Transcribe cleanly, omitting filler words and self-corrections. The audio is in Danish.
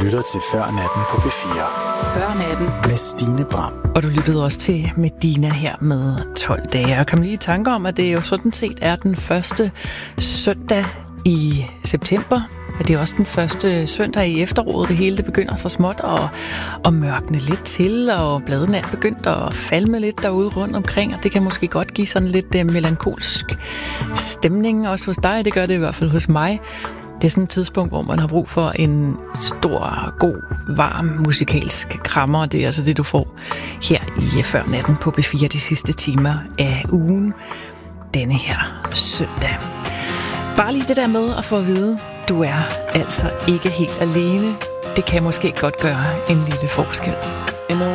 lytter til Før Natten på P4. Før Natten med Stine Bram. Og du lyttede også til Medina her med 12 dage. Og kom lige i tanke om, at det jo sådan set er den første søndag i september. At det er også den første søndag i efteråret. Det hele det begynder så småt at mørkne lidt til, og bladene er begyndt at falme lidt derude rundt omkring. Og det kan måske godt give sådan lidt melankolsk stemning også hos dig. Det gør det i hvert fald hos mig. Det er sådan et tidspunkt, hvor man har brug for en stor, god, varm musikalsk krammer, og det er altså det, du får her i Før Natten på P4 de sidste timer af ugen, denne her søndag. Bare lige det der med at få at vide, du er altså ikke helt alene. Det kan måske godt gøre en lille forskel. In a